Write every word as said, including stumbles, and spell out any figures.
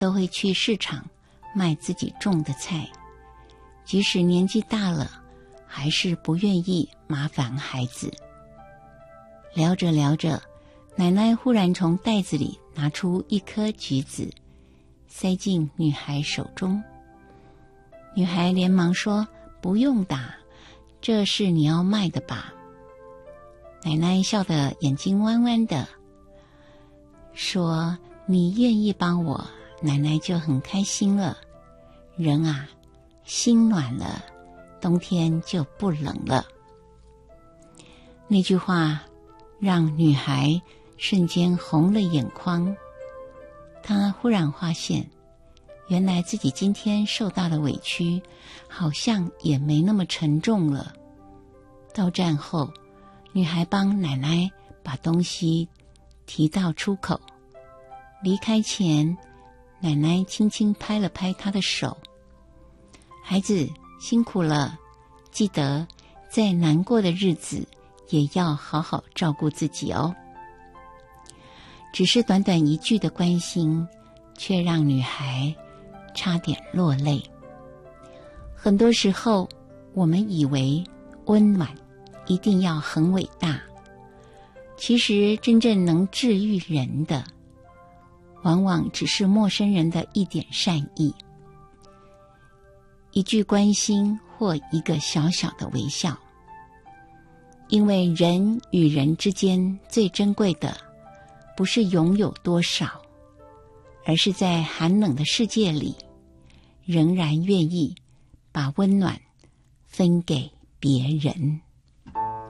都会去市场卖自己种的菜，即使年纪大了，还是不愿意麻烦孩子。聊着聊着，奶奶忽然从袋子里拿出一颗橘子，塞进女孩手中。女孩连忙说：“不用打，这是你要卖的吧？”奶奶笑得眼睛弯弯的，说：“你愿意帮我，奶奶就很开心了。人啊，心暖了，冬天就不冷了。”那句话让女孩瞬间红了眼眶。她忽然发现，原来自己今天受到的委屈好像也没那么沉重了。到站后，女孩帮奶奶把东西提到出口，离开前，奶奶轻轻拍了拍她的手：“孩子辛苦了，记得在难过的日子也要好好照顾自己哦。”只是短短一句的关心，却让女孩差点落泪。很多时候，我们以为温暖一定要很伟大，其实真正能治愈人的，往往只是陌生人的一点善意，一句关心或一个小小的微笑。因为人与人之间最珍贵的，不是拥有多少，而是在寒冷的世界里，仍然愿意把温暖分给别人。